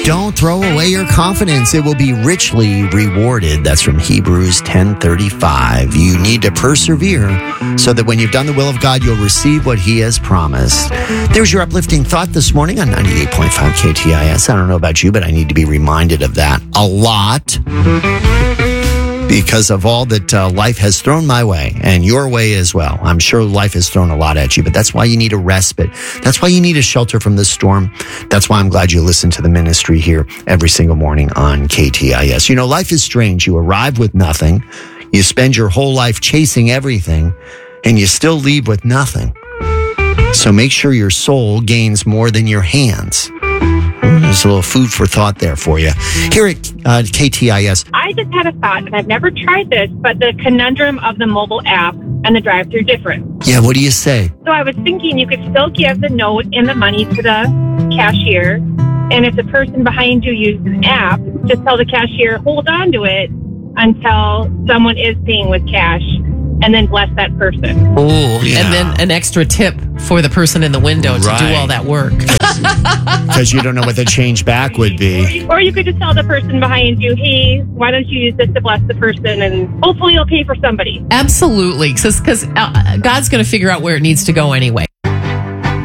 Don't throw away your confidence. It will be richly rewarded. That's from Hebrews 10:35. You need to persevere so that when you've done the will of God, you'll receive what he has promised. There's your uplifting thought this morning on 98.5 KTIS. I don't know about you, but I need to be reminded of that a lot because of all that life has thrown my way and your way as well. I'm sure life has thrown a lot at you, but that's why you need a respite. That's why you need a shelter from the storm. That's why I'm glad you listen to the ministry here every single morning on KTIS. You know, life is strange. You arrive with nothing. You spend your whole life chasing everything, and you still leave with nothing. So make sure your soul gains more than your hands. There's a little food for thought there for you. Here at KTIS. I just had a thought, and I've never tried this, but the conundrum of the mobile app and the drive-thru different. Yeah, what do you say? So I was thinking you could still give the note and the money to the cashier, and if the person behind you uses an app, just tell the cashier, hold on to it until someone is paying with cash, and then bless that person. Oh, yeah. And then an extra tip for the person in the window to do all that work. Because you don't know what the change back would be. Or you could just tell the person behind you, hey, why don't you use this to bless the person, and hopefully you'll pay for somebody. Absolutely, because God's going to figure out where it needs to go anyway.